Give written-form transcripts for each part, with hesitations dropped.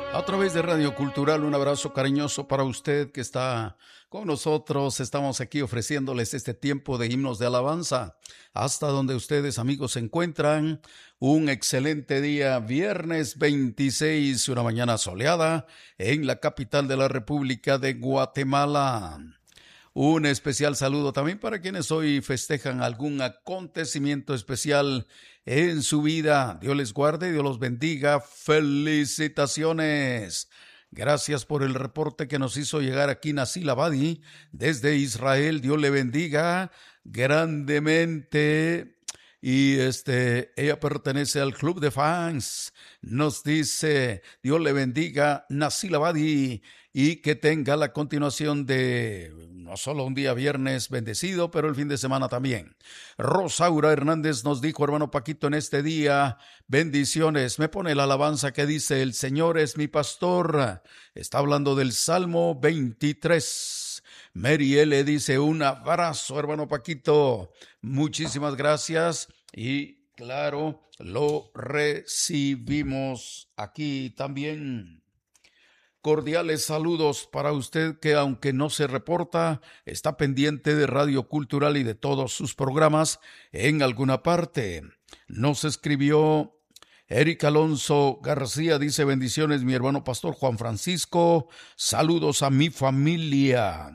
A través de Radio Cultural, un abrazo cariñoso para usted que está con nosotros. Estamos aquí ofreciéndoles este tiempo de himnos de alabanza. Hasta donde ustedes, amigos, se encuentran. Un excelente día, viernes 26, una mañana soleada en la capital de la República de Guatemala. Un especial saludo también para quienes hoy festejan algún acontecimiento especial en su vida. Dios les guarde, Dios los bendiga. Felicitaciones. Gracias por el reporte que nos hizo llegar aquí Nasil Abadi desde Israel. Dios le bendiga grandemente. Y ella pertenece al club de fans. Nos dice, Dios le bendiga, Nasil Abadi, y que tenga la continuación de no solo un día viernes bendecido, pero el fin de semana también. Rosaura Hernández nos dijo, hermano Paquito, en este día, bendiciones. Me pone la alabanza que dice, el Señor es mi pastor. Está hablando del Salmo 23. Mary L. dice, un abrazo, hermano Paquito. Muchísimas gracias y claro, lo recibimos aquí también. Cordiales saludos para usted que, aunque no se reporta, está pendiente de Radio Cultural y de todos sus programas en alguna parte. Nos escribió Eric Alonso García, dice, bendiciones mi hermano pastor Juan Francisco, saludos a mi familia.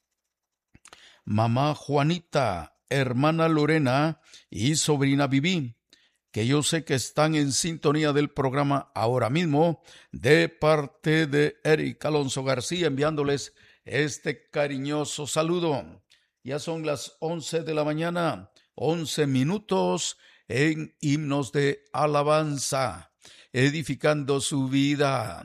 Mamá Juanita, hermana Lorena y sobrina Viví, que yo sé que están en sintonía del programa ahora mismo, de parte de Eric Alonso García, enviándoles este cariñoso saludo. Ya son las 11 de la mañana, 11 minutos en himnos de alabanza, edificando su vida.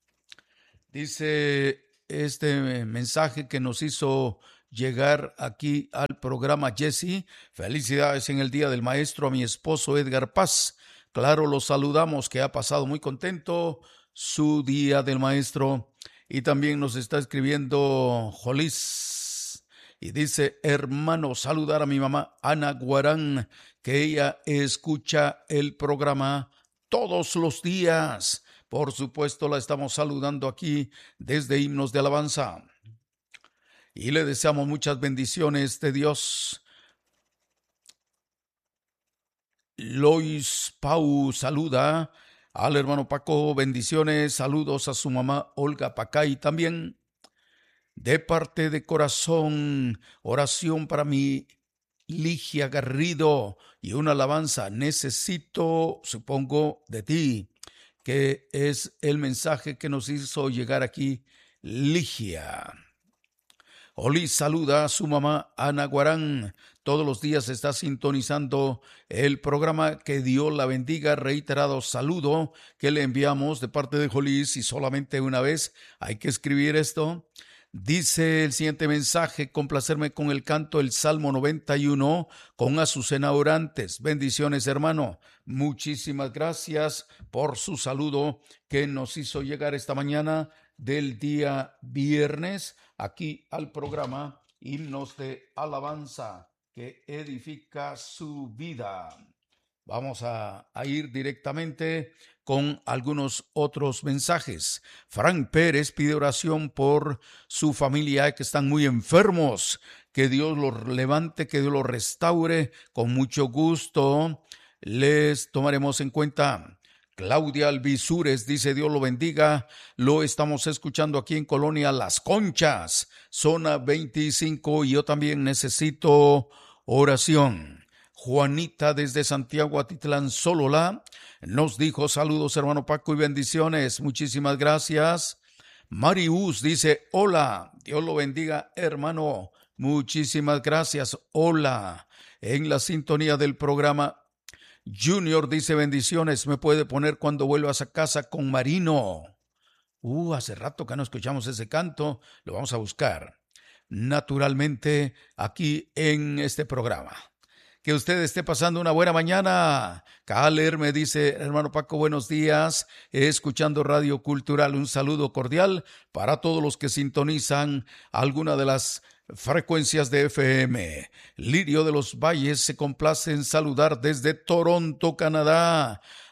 Dice este mensaje que nos hizo llegar aquí al programa Jesse. Felicidades en el Día del Maestro a mi esposo Edgar Paz. Claro, lo saludamos, que ha pasado muy contento su Día del Maestro. Y también nos está escribiendo Jolis y dice, hermano, saludar a mi mamá Ana Guarán, que ella escucha el programa todos los días. Por supuesto, la estamos saludando aquí desde Himnos de Alabanza. Y le deseamos muchas bendiciones de Dios. Lois Pau saluda al hermano Paco, bendiciones, saludos a su mamá Olga Pacay también. De parte de corazón, oración para mi Ligia Garrido y una alabanza, necesito, supongo, de ti, que es el mensaje que nos hizo llegar aquí Ligia. Oli saluda a su mamá Ana Guarán. Todos los días está sintonizando el programa. Que Dios la bendiga. Reiterado saludo que le enviamos de parte de Jolis, y solamente una vez hay que escribir esto. Dice el siguiente mensaje, complacerme con el canto el Salmo 91 con Azucena Orantes. Bendiciones, hermano. Muchísimas gracias por su saludo que nos hizo llegar esta mañana del día viernes aquí al programa Himnos de Alabanza, que edifica su vida. Vamos a ir directamente con algunos otros mensajes. Frank Pérez pide oración por su familia que están muy enfermos. Que Dios los levante, que Dios los restaure. Con mucho gusto les tomaremos en cuenta. Claudia Alvisures dice, Dios lo bendiga, lo estamos escuchando aquí en Colonia Las Conchas, zona 25, y yo también necesito oración. Juanita desde Santiago Atitlán Sololá nos dijo, saludos hermano Paco y bendiciones, muchísimas gracias. Marius dice, hola, Dios lo bendiga hermano, muchísimas gracias, hola, en la sintonía del programa. Junior dice, bendiciones, me puede poner cuando vuelvas a casa con Marino. Hace rato que no escuchamos ese canto, lo vamos a buscar naturalmente aquí en este programa. Que usted esté pasando una buena mañana. Caler me dice, hermano Paco, buenos días, escuchando Radio Cultural, un saludo cordial para todos los que sintonizan alguna de las frecuencias de FM. Lirio de los Valles se complace en saludar desde Toronto, Canadá,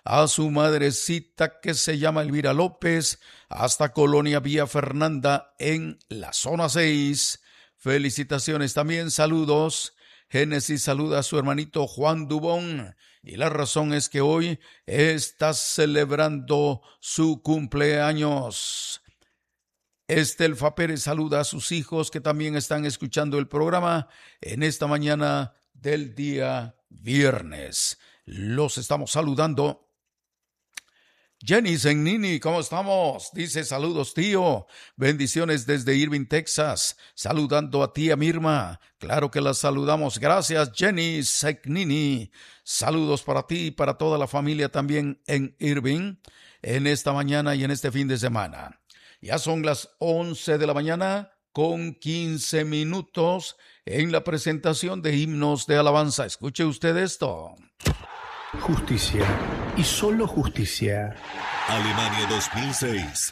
a su madrecita que se llama Elvira López, hasta Colonia Vía Fernanda en la zona 6. Felicitaciones también, saludos. Génesis saluda a su hermanito Juan Dubón y la razón es que hoy está celebrando su cumpleaños. Estelfa Pérez saluda a sus hijos que también están escuchando el programa en esta mañana del día viernes. Los estamos saludando. Jenny Zenini, ¿cómo estamos? Dice, saludos tío, bendiciones desde Irving, Texas, saludando a tía Mirma, claro que la saludamos, gracias Jenny Zenini, saludos para ti y para toda la familia también en Irving, en esta mañana y en este fin de semana. Ya son las 11 de la mañana con 15 minutos en la presentación de himnos de alabanza. Escuche usted esto. Justicia y solo justicia. Alemania 2006.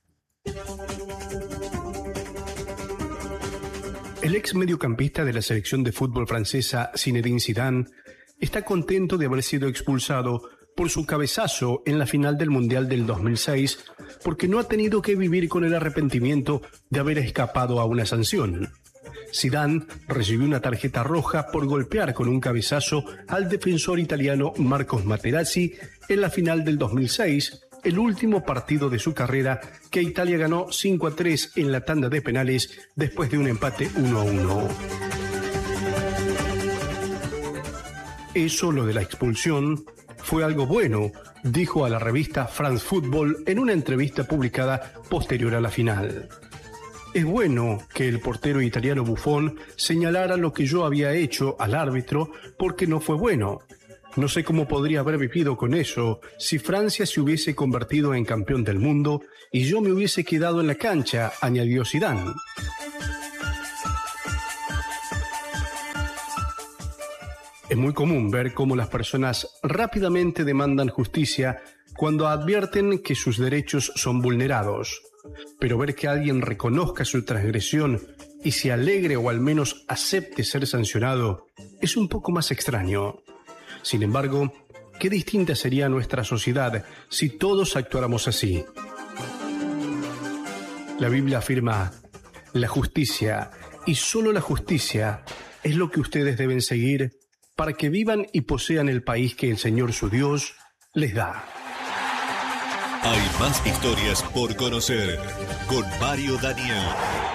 El ex mediocampista de la selección de fútbol francesa Zinedine Zidane está contento de haber sido expulsado por su cabezazo en la final del Mundial del 2006 porque no ha tenido que vivir con el arrepentimiento de haber escapado a una sanción. Zidane recibió una tarjeta roja por golpear con un cabezazo al defensor italiano Marcos Materazzi en la final del 2006, el último partido de su carrera que Italia ganó 5-3 en la tanda de penales después de un empate 1-1. Eso, lo de la expulsión, fue algo bueno, dijo a la revista France Football en una entrevista publicada posterior a la final. Es bueno que el portero italiano Buffon señalara lo que yo había hecho al árbitro porque no fue bueno. No sé cómo podría haber vivido con eso si Francia se hubiese convertido en campeón del mundo y yo me hubiese quedado en la cancha, añadió Zidane. Es muy común ver cómo las personas rápidamente demandan justicia cuando advierten que sus derechos son vulnerados. Pero ver que alguien reconozca su transgresión y se alegre o al menos acepte ser sancionado es un poco más extraño. Sin embargo, qué distinta sería nuestra sociedad si todos actuáramos así. La Biblia afirma: la justicia y solo la justicia es lo que ustedes deben seguir para que vivan y posean el país que el Señor su Dios les da. Hay más historias por conocer con Mario Daniel.